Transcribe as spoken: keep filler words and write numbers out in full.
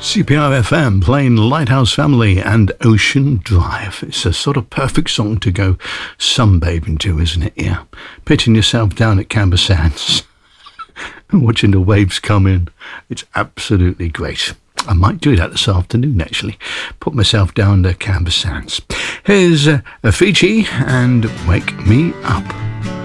C P R F M playing Lighthouse Family and Ocean Drive. It's a sort of perfect song to go sunbathing to, isn't it? Yeah. Pitching yourself down at Camber Sands and watching the waves come in. It's absolutely great. I might do that this afternoon, actually. Put myself down to Camber Sands. Here's uh, a Fiji and Wake Me Up.